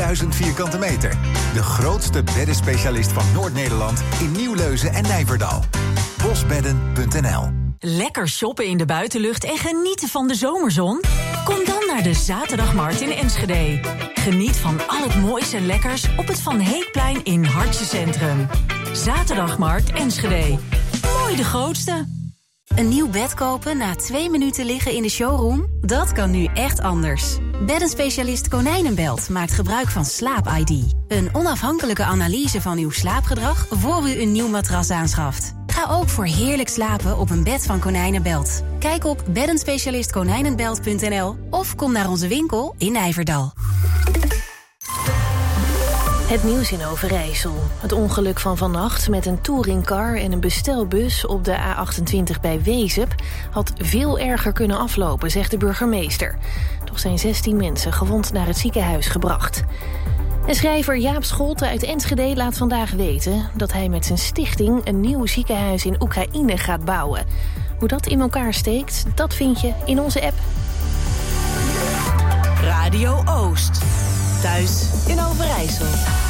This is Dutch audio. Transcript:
1000 vierkante meter. De grootste beddenspecialist van Noord-Nederland in Nieuwleuzen en Nijverdal. Bosbedden.nl. Lekker shoppen in de buitenlucht en genieten van de zomerzon? Kom dan naar de Zaterdagmarkt in Enschede. Geniet van al het moois en lekkers op het Van Heekplein in Hartje Centrum. Zaterdagmarkt Enschede. Mooi de grootste. Een nieuw bed kopen na 2 minuten liggen in de showroom? Dat kan nu echt anders. Beddenspecialist Konijnenbelt maakt gebruik van Slaap-ID. Een onafhankelijke analyse van uw slaapgedrag voor u een nieuw matras aanschaft. Ga ook voor heerlijk slapen op een bed van Konijnenbelt. Kijk op beddenspecialistkonijnenbelt.nl of kom naar onze winkel in Nijverdal. Het nieuws in Overijssel. Het ongeluk van vannacht met een touringcar en een bestelbus op de A28 bij Wezep had veel erger kunnen aflopen, zegt de burgemeester. Toch zijn 16 mensen gewond naar het ziekenhuis gebracht. En schrijver Jaap Scholten uit Enschede laat vandaag weten dat hij met zijn stichting een nieuw ziekenhuis in Oekraïne gaat bouwen. Hoe dat in elkaar steekt, dat vind je in onze app. Radio Oost. Thuis in Overijssel.